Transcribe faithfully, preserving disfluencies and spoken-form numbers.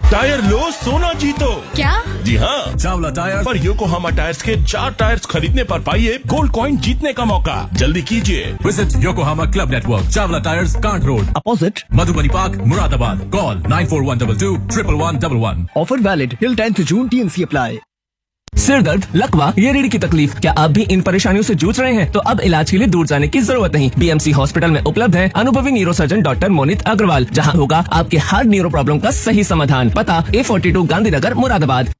Tyre लो सोना जीतो। क्या? जी हाँ, चावला टायर पर योकोहामा टायर्स के चार टायर्स खरीदने पर पाइए गोल्ड कॉइन जीतने का मौका। जल्दी कीजिए। Visit Yokohama club network, Chawla tyres, can't road, opposite Madhubani park, Moradabad. Call nine four one two to triple one double one. Offer valid till tenth June, T N C apply. सिर दर्द, लकवा या रीढ़ की तकलीफ, क्या आप भी इन परेशानियों से जूझ रहे हैं? तो अब इलाज के लिए दूर जाने की जरूरत नहीं। बीएमसी हॉस्पिटल में उपलब्ध है अनुभवी न्यूरोसर्जन डॉक्टर मोनित अग्रवाल, जहां होगा आपके हर न्यूरो प्रॉब्लम का सही समाधान। पता ए फोर्टी टू गांधीनगर, मुरादाबाद।